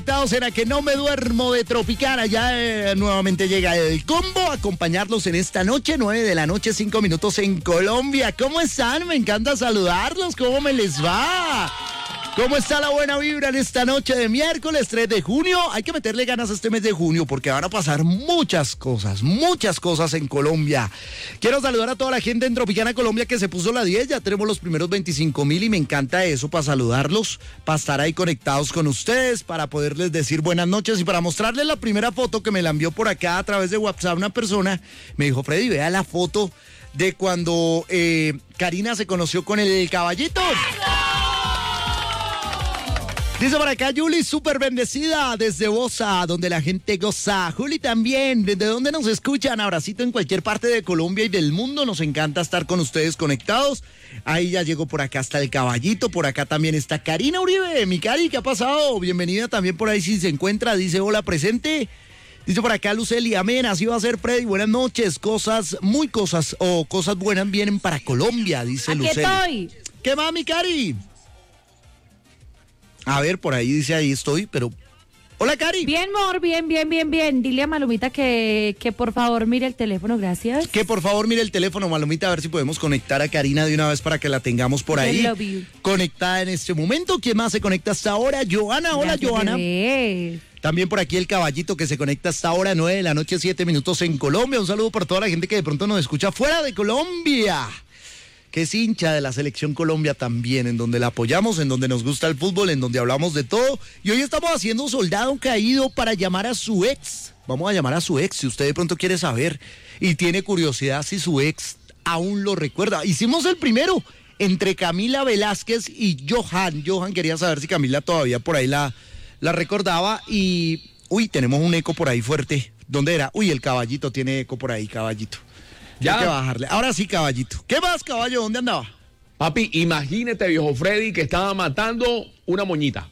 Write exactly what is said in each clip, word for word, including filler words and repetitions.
conectados en A Que No Me Duermo de Tropicana. Ya eh, nuevamente llega el combo a acompañarlos en esta noche, nueve de la noche, cinco minutos en Colombia. ¿Cómo están? Me encanta saludarlos. ¿Cómo me les va? ¿Cómo está la buena vibra en esta noche de miércoles tres de junio? Hay que meterle ganas a este mes de junio porque van a pasar muchas cosas, muchas cosas en Colombia. Quiero saludar a toda la gente en Tropicana Colombia que se puso la diez. Ya tenemos los primeros veinticinco mil y me encanta eso para saludarlos, para estar ahí conectados con ustedes, para poderles decir buenas noches y para mostrarles la primera foto que me la envió por acá a través de WhatsApp una persona. Me dijo, Freddy, vea la foto de cuando eh, Karina se conoció con el caballito. Dice por acá, Juli, súper bendecida desde Bosa, donde la gente goza. Juli también, ¿desde dónde nos escuchan? Abracito en cualquier parte de Colombia y del mundo. Nos encanta estar con ustedes conectados. Ahí ya llegó por acá hasta el caballito. Por acá también está Karina Uribe. Mi Cari, ¿qué ha pasado? Bienvenida también por ahí si se encuentra. Dice, hola, presente. Dice por acá Luceli, amén, así va a ser Freddy. Buenas noches. Cosas, muy cosas, o cosas buenas vienen para Colombia, dice Aquí Luceli. estoy. ¿Qué va, mi Cari? A ver, por ahí dice, ahí estoy, pero... Hola, Cari. Bien, amor, bien, bien, bien, bien. Dile a Malumita que, que por favor mire el teléfono, gracias. Que por favor mire el teléfono, Malumita, a ver si podemos conectar a Karina de una vez para que la tengamos por ahí. I love you. Conectada en este momento. ¿Quién más se conecta hasta ahora? Joana, hola, Gracias, Joana. bebé. También por aquí el caballito que se conecta hasta ahora, nueve de la noche, siete minutos en Colombia. Un saludo por toda la gente que de pronto nos escucha fuera de Colombia, que es hincha de la Selección Colombia también, en donde la apoyamos, en donde nos gusta el fútbol, en donde hablamos de todo. Y hoy estamos haciendo Soldado Caído para llamar a su ex. Vamos a llamar a su ex, si usted de pronto quiere saber y tiene curiosidad si su ex aún lo recuerda. Hicimos el primero entre Camila Velázquez y Johan. Johan quería saber si Camila todavía por ahí la, la recordaba y... Uy, tenemos un eco por ahí fuerte. ¿Dónde era? Uy, el caballito tiene eco por ahí, caballito. Ya. Hay que bajarle. Ahora sí, caballito. ¿Qué más, caballo? ¿Dónde andaba? Papi, imagínate, viejo Freddy, que estaba matando una moñita.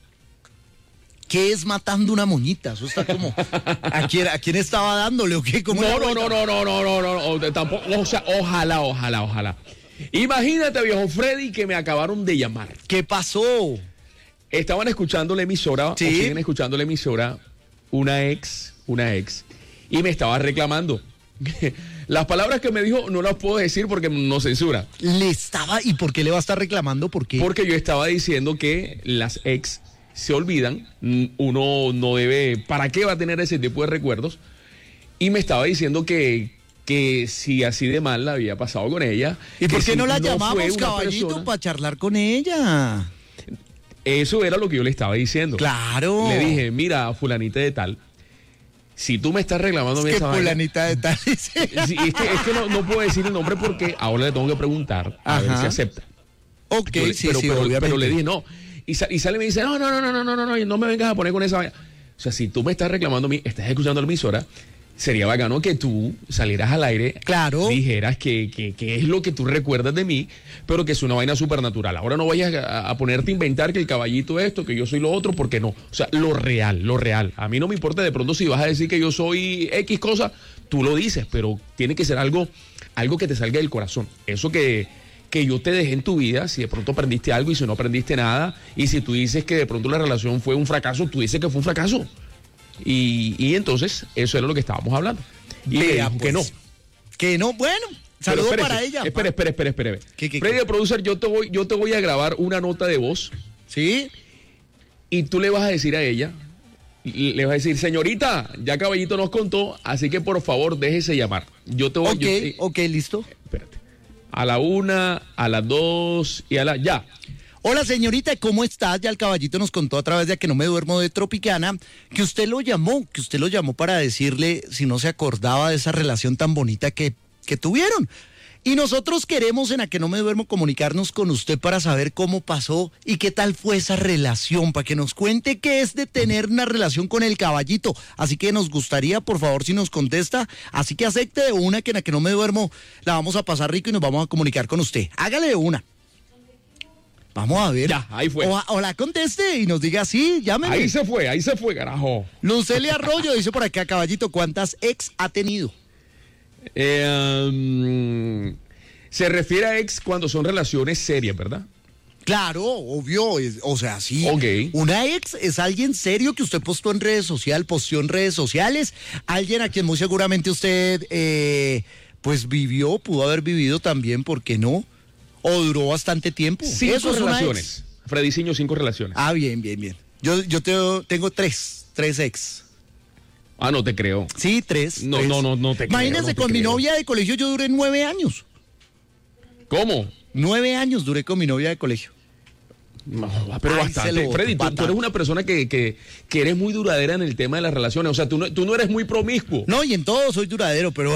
¿Qué es matando una moñita? Eso está como... ¿A quién, a quién estaba dándole o qué? ¿Cómo No, era? no, no, no, no, no, no, no, no, tampoco, o sea, ojalá, ojalá, ojalá. Imagínate, viejo Freddy, que me acabaron de llamar. ¿Qué pasó? Estaban escuchando la emisora, ¿Sí? o siguen escuchando la emisora, una ex, una ex, y me estaba reclamando. Las palabras que me dijo no las puedo decir porque no censura. Le estaba... ¿Y por qué le va a estar reclamando? ¿Por qué? Porque yo estaba diciendo que las ex se olvidan, uno no debe... ¿Para qué va a tener ese tipo de recuerdos? Y me estaba diciendo que, que si así de mal la había pasado con ella... ¿Y por qué si no la no llamamos, caballito, persona... para charlar con ella? Eso era lo que yo le estaba diciendo. Claro. Le dije, mira, fulanita de tal... Si tú me estás reclamando... Es que esa fulanita vaina, de tal... sí, es que, es que no, no puedo decir el nombre porque ahora le tengo que preguntar a Ajá. ver si acepta. Ok, Yo le- sí, pero, sí, pero, obviamente. pero le dije no. Y, sa- y sale y me dice, no, no, no, no, no, no, no, no, no me vengas a poner con esa vaina. O sea, si tú me estás reclamando a mí, estás escuchando la emisora, sería bacano que tú salieras al aire, Claro. dijeras que, que, que es lo que tú recuerdas de mí, pero que es una vaina supernatural. Ahora no vayas a, a ponerte a inventar que el caballito esto, que yo soy lo otro, porque no. O sea, lo real, lo real. A mí no me importa de pronto si vas a decir que yo soy X cosa, tú lo dices, pero tiene que ser algo, algo que te salga del corazón. Eso que, que yo te dejé en tu vida, si de pronto aprendiste algo y si no aprendiste nada, y si tú dices que de pronto la relación fue un fracaso, tú dices que fue un fracaso. Y, y entonces, eso era lo que estábamos hablando. Y me Vea, dijo que no. pues. Que no, bueno, Pero saludos espérese, para ella. Espera, espera, espera, espera. ¿Qué, qué, Freddy, qué? el producer, yo te, voy, yo te voy a grabar una nota de voz ¿Sí? y tú le vas a decir a ella, y le vas a decir, señorita, ya Caballito nos contó, así que por favor déjese llamar. Yo te voy Ok, yo te- ok, listo. Espérate. A la una, a las dos y a la... Ya. Hola, señorita, ¿cómo estás? Ya el caballito nos contó a través de A Que No Me Duermo de Tropicana que usted lo llamó, que usted lo llamó para decirle si no se acordaba de esa relación tan bonita que, que tuvieron. Y nosotros queremos en A Que No Me Duermo comunicarnos con usted para saber cómo pasó y qué tal fue esa relación, para que nos cuente qué es de tener una relación con el caballito. Así que nos gustaría, por favor, si nos contesta, así que acepte de una que en A Que No Me Duermo la vamos a pasar rico y nos vamos a comunicar con usted. Hágale de una. Vamos a ver. Ya, ahí fue. O, o la conteste y nos diga sí, llámeme. Ahí se fue, ahí se fue, carajo. Lucelia Arroyo dice por acá, caballito, ¿cuántas ex ha tenido? Eh, um, se refiere a ex cuando son relaciones serias, ¿verdad? Claro, obvio, es- o sea, sí. Ok. Una ex es alguien serio que usted postó en redes sociales, posteó en redes sociales, alguien a quien muy seguramente usted, eh, pues vivió, pudo haber vivido también, ¿por qué no? O duró bastante tiempo. Cinco Eso es una relaciones. ex. Frediciño, cinco relaciones. Ah, bien, bien, bien. Yo, yo te- tengo tres, tres ex. Ah, no te creo. Sí, tres. No, tres. no, no, no te creo, Imagínese, no te con mi creo. novia de colegio yo duré nueve años. ¿Cómo? Nueve años duré con mi novia de colegio. No, pero Ay, se bastante. lo boto, Freddy, tú, tú bastante. eres una persona que, que, que eres muy duradera en el tema de las relaciones. O sea, tú no, tú no eres muy promiscuo. No, y en todo soy duradero, pero.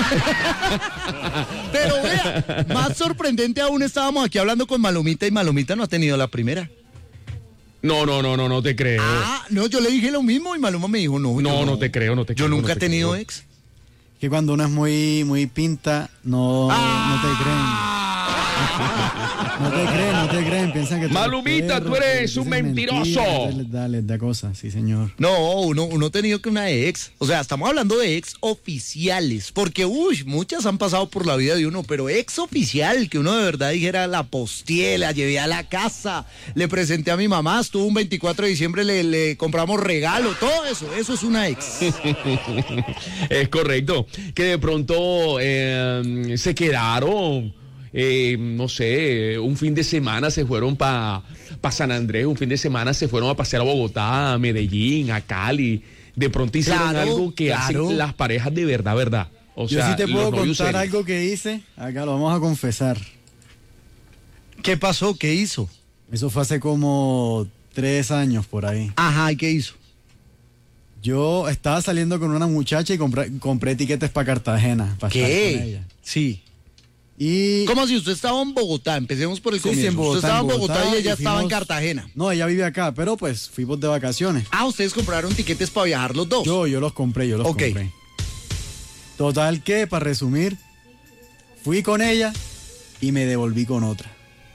Pero vea, más sorprendente aún, estábamos aquí hablando con Malomita y Malomita no ha tenido la primera. No, no, no, no, no te creo. Ah, no, yo le dije lo mismo y Maloma me dijo, no. No, yo no te creo, no te Yo creo, nunca no he te tenido creo. ex. Que cuando uno es muy, muy pinta, no, no te creen. No te creen, no te creen. Piensan que tú eres Malumita, tú perro, eres que un dices mentiroso. mentiras, Les da, les da cosas, sí, señor. No, uno, uno ha tenido que una ex. O sea, estamos hablando de ex oficiales. Porque, uy, muchas han pasado por la vida de uno, pero ex oficial, que uno de verdad dijera, la posteé, la llevé a la casa, le presenté a mi mamá, estuvo un veinticuatro de diciembre, le, le compramos regalo, todo eso, eso es una ex. Es correcto. Que de pronto eh, se quedaron, eh, no sé, un fin de semana se fueron para pa San Andrés, un fin de semana se fueron a pasear a Bogotá, a Medellín, a Cali. De pronto hicieron Claro, algo que claro. hacen las parejas de verdad, verdad. O Yo sea, sí te puedo los novios contar serios. algo que hice. Acá lo vamos a confesar. ¿Qué pasó? ¿Qué hizo? Eso fue hace como tres años por ahí. Ajá, ¿y qué hizo? Yo estaba saliendo con una muchacha y compré, compré tiquetes para Cartagena. Para estar con ¿Qué? ella. Sí. Y ¿Cómo si usted estaba en Bogotá? Empecemos por el Sí, sí, comienzo. en Bogotá, usted estaba en en Bogotá, Bogotá y ella y estaba en fuimos- Cartagena. No, ella vive acá, pero pues fuimos de vacaciones. Ah, ustedes compraron tiquetes para viajar los dos. Yo, yo los compré, yo los Ok. compré. Total que, para resumir, fui con ella y me devolví con otra.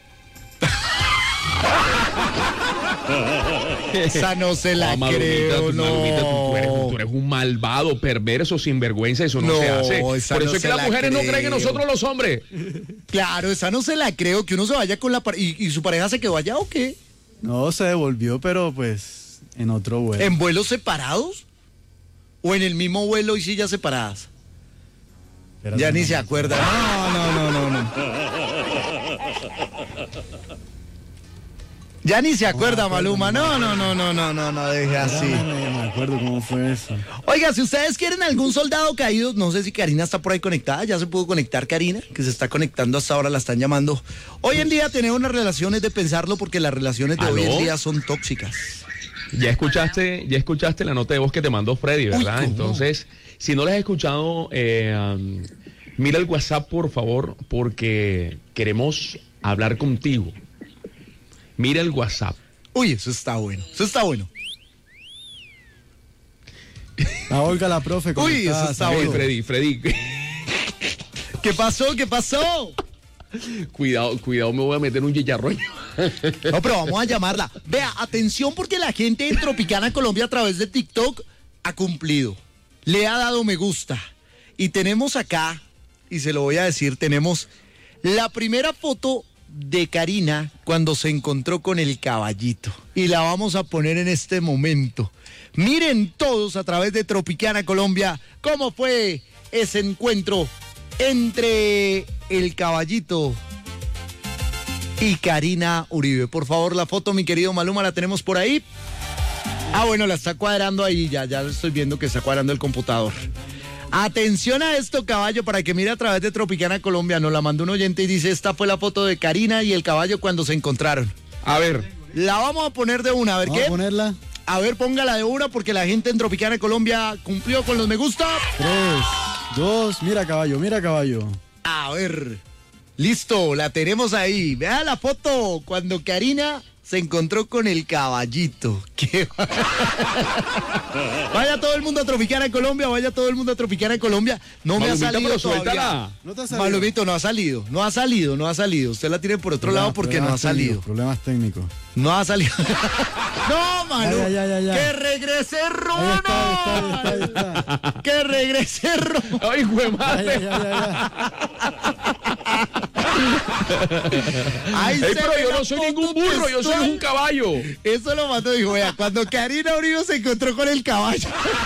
Esa no se la Ah, Malumita, creo, tú, no. Malumita, tú, tú eres, tú eres un malvado, perverso, sinvergüenza, eso no, No, se hace. esa Por no eso es se que las la mujeres no creen en creo. nosotros los hombres. Claro, esa no se la creo, que uno se vaya con la pareja. ¿Y, ¿Y su pareja se quedó allá o qué? No, se devolvió, pero pues en otro vuelo. ¿En vuelos separados? ¿O en el mismo vuelo y sillas separadas? Espérate, Ya ni no, se no. acuerda. No, no, no, no, no. Ya ni se acuerda, Maluma. No, no, no, no, no, no, no, deje así. Espérame, me acuerdo cómo fue eso. Oiga, si ustedes quieren algún soldado caído, no sé si Karina está por ahí conectada, ya se pudo conectar Karina, que se está conectando hasta ahora, la están llamando. Hoy en día tener unas relaciones de pensarlo porque las relaciones de hoy en ¿Aló? día son tóxicas. Ya escuchaste, ya escuchaste la nota de voz que te mandó Freddy, ¿verdad? ¿cómo? Entonces, si no la has escuchado, eh, um, mira el WhatsApp, por favor, porque queremos hablar contigo. Mira el WhatsApp. Uy, eso está bueno, eso está bueno. La Olga, la profe. Uy, conectada, eso está saludos. bueno. Freddy, Freddy, ¿Qué pasó? ¿Qué pasó? cuidado, cuidado, me voy a meter un chicharroño. No, pero vamos a llamarla. Vea, atención porque la gente en Tropicana Colombia a través de TikTok ha cumplido. Le ha dado me gusta. Y tenemos acá, y se lo voy a decir, tenemos la primera foto de Karina cuando se encontró con el caballito. Y la vamos a poner en este momento. Miren todos a través de Tropicana Colombia cómo fue ese encuentro entre el caballito y Karina Uribe. Por favor, la foto, mi querido Maluma, la tenemos por ahí. Ah, bueno, la está cuadrando ahí, ya, ya estoy viendo que está cuadrando el computador. Atención a esto, caballo, para que mire a través de Tropicana Colombia. Nos la mandó un oyente y dice, esta fue la foto de Karina y el caballo cuando se encontraron. A ver, La vamos a poner de una, a ver Vamos qué. a ponerla. A ver, póngala de una porque la gente en Tropicana Colombia cumplió con los me gusta. Tres, dos, mira caballo, mira caballo. A ver, listo, la tenemos ahí. Vea la foto cuando Karina se encontró con el caballito. ¿Qué? Vaya todo el mundo a Tropicana Colombia, vaya todo el mundo a Tropicana Colombia. No me ha Malumita, salido pero todavía. suéltala. ¿No te ha salido? Malumito, no ha salido, no ha salido, no ha salido. Usted la tiene por otro lado porque no ha Problemas técnicos, salido. Problemas técnicos. No ha salido. No, Malu. Ya, ya, ya, ya. Que regrese Ahí Ronald. está, ahí está, ahí está, ahí está. Que regrese Ronald. ay, güey, Ya, madre. ya, ya, ya, ya. Ay, Ey, se pero ve yo la no soy foto ningún burro, yo soy textual. un caballo. Eso lo mandó, dijo, vea, cuando Karina Uribe se encontró con el caballo.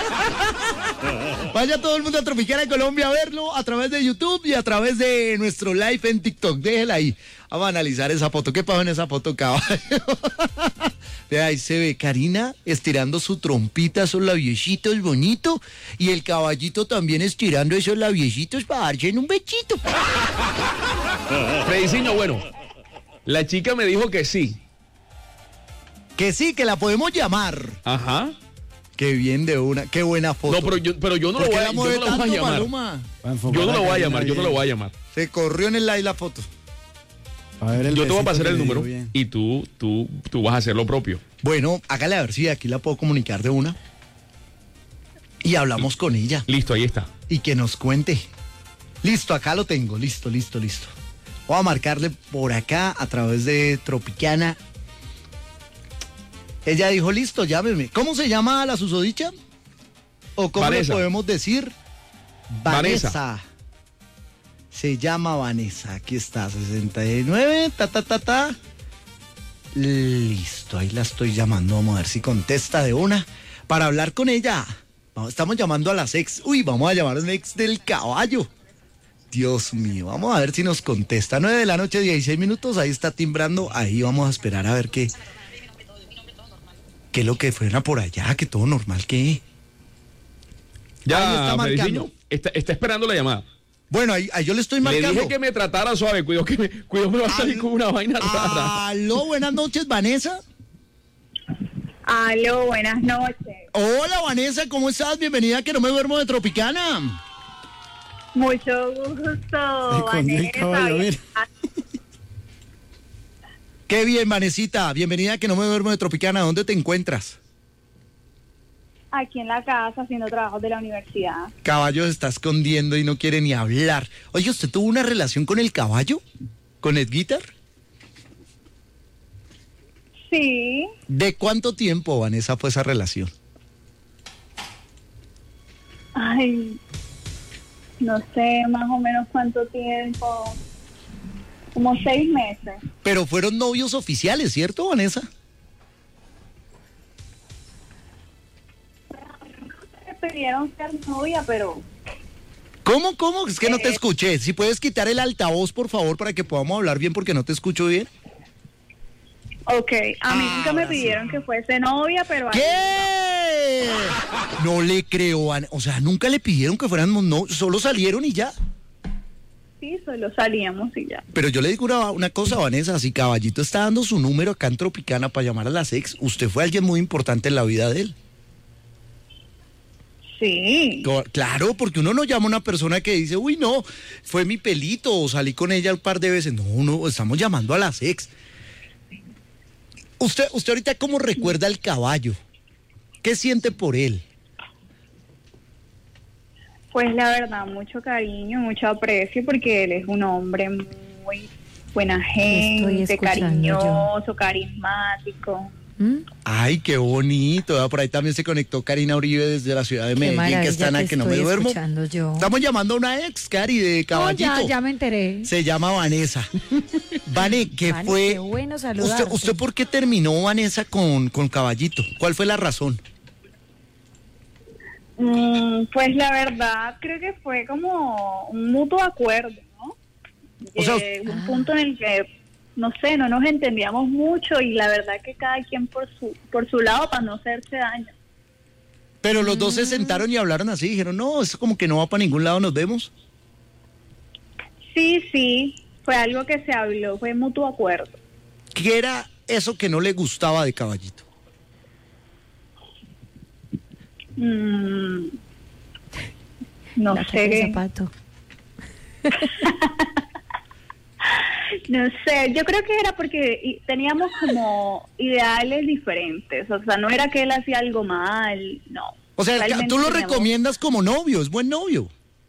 Vaya todo el mundo a Tropicana Colombia a verlo a través de YouTube y a través de nuestro live en TikTok. Déjela ahí. Vamos a analizar esa foto. ¿Qué pasó en esa foto, caballo? Vea, ahí se ve Karina estirando su trompita, esos labiecitos bonitos, y el caballito también estirando esos labiecitos para darse en un bechito. Frediciño, bueno, la chica me dijo que sí. Que sí, que la podemos llamar. Ajá. Qué bien de una, qué buena foto. No, pero yo, pero yo no ¿Por lo qué voy la a, yo mueve no la voy a tanto, llamar. Maluma? Yo no lo voy a llamar, yo no lo voy a llamar. Se corrió en el live la foto. A ver el Yo te voy a besito pasar que el le dio número bien. y tú, tú, tú vas a hacer lo propio. Bueno, hágale a ver si aquí la puedo comunicar de una. Y hablamos con ella. Listo, ahí está. Y que nos cuente. Listo, acá lo tengo. Listo, listo, listo. Voy a marcarle por acá a través de Tropicana. Ella dijo, listo, llámeme. ¿Cómo se llama la susodicha? ¿O cómo le Vanessa. podemos decir? Vanessa. Vanessa. Se llama Vanessa. Aquí está, sesenta y nueve, ta, ta, ta, ta. Listo, ahí la estoy llamando. Vamos a ver si contesta de una para hablar con ella. Vamos, estamos llamando a las ex. Uy, vamos a llamar a una ex del caballo. Dios mío, vamos a ver si nos contesta. nueve de la noche, dieciséis minutos. Ahí está timbrando. Ahí vamos a esperar a ver qué. ¿Qué es lo que fuera por allá? Que todo normal, ¿qué? Ahí Ya, está marcando. Frediciño, está, está esperando la llamada. Bueno, ahí, ahí yo le estoy Le marcando. dije que me tratara suave, cuidado que me, cuidado me va a salir Al- con una vaina rara. Aló, buenas noches, Vanessa. Aló, buenas noches. Hola, Vanessa, ¿cómo estás? Bienvenida a Que No Me Duermo de Tropicana. Mucho gusto, Escondió el caballo, mira. Qué bien, Vanesita. Bienvenida a Que No Me Duermo de Tropicana. ¿Dónde te encuentras? Aquí en la casa haciendo trabajos de la universidad. Caballo se está escondiendo y no quiere ni hablar. Oye, ¿usted tuvo una relación con el caballo? ¿Con Edguitar? Sí, ¿De cuánto tiempo, Vanessa, fue esa relación? ay, no sé más o menos cuánto tiempo, como seis meses. Pero fueron novios oficiales, ¿cierto, Vanessa? Me pidieron ser novia, pero ¿Cómo, cómo? Es que no te escuché. Si puedes quitar el altavoz, por favor, para que podamos hablar bien, porque no te escucho bien. ok, a mí Ah, nunca me ahora sí. pidieron que fuese novia, pero... ¿Qué? No le creo, Van- o sea, nunca le pidieron que fuéramos, no, solo salieron y ya. Sí, solo salíamos y ya. Pero yo le digo una, una cosa, Vanessa, si Caballito está dando su número acá en Tropicana para llamar a las ex, usted fue alguien muy importante en la vida de él. Sí, Co- Claro, porque uno no llama a una persona que dice, uy, no, fue mi pelito o salí con ella un par de veces. No, no, estamos llamando a las ex. Usted, usted ahorita, ¿cómo recuerda al caballo? ¿Qué siente por él? pues la verdad, mucho cariño, mucho aprecio, porque él es un hombre muy buena gente, escuchando cariñoso, carismático. ¿Mm? Ay, qué bonito. ¿verdad? Por ahí también se conectó Karina Uribe desde la ciudad de Qué Medellín, que maravilla están a te que no me estoy duermo. escuchando yo. Estamos llamando a una ex, Cari, de No, Caballito. ya, ya me enteré. Se llama Vanessa. Vane, ¿qué Vane, fue? qué bueno ¿Usted, saludarte. ¿Usted por qué terminó, Vanessa, con, con Caballito? ¿Cuál fue la razón? Mm, pues la verdad, creo que fue como un mutuo acuerdo, ¿no? O sea, Eh, un punto en el que, no sé, no nos entendíamos mucho y la verdad que cada quien por su, por su lado para no hacerse daño. Pero los dos Mm. se sentaron y hablaron así, dijeron, no, eso como que no va para ningún lado, nos vemos. Sí, sí, fue algo que se habló, fue mutuo acuerdo. ¿Qué era eso que no le gustaba de Caballito? Mm, no La caja sé, de qué- zapato. no sé, yo creo que era porque i- teníamos como ideales diferentes, o sea, no era que él hacía algo mal, no. O sea, Realmente tú lo teníamos- recomiendas como novio, es buen novio.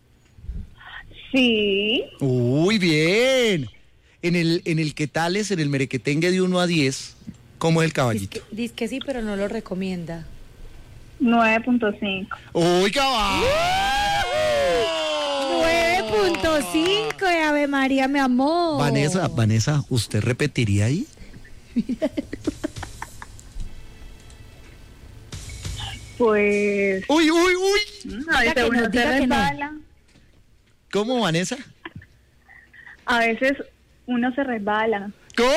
Sí, Uy, bien. En el, en el que tales, en el merequetengue de uno a diez, ¿cómo es el Caballito? Dice que, dice que sí, pero no lo recomienda. nueve punto cinco. Uy, caballo. nueve punto cinco, Ave María, mi amor. Vanessa, Vanessa, ¿usted repetiría ahí? Pues, Uy, uy, uy. mm, a Diga veces que uno no, se diga que no. resbala, ¿Cómo, Vanessa? a veces uno se resbala. ¿Cómo?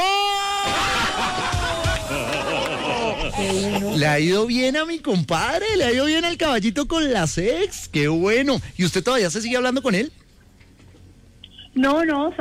Le ha ido bien a mi compadre, le ha ido bien al caballito con las ex. Qué bueno. ¿Y usted todavía se sigue hablando con él? No, no,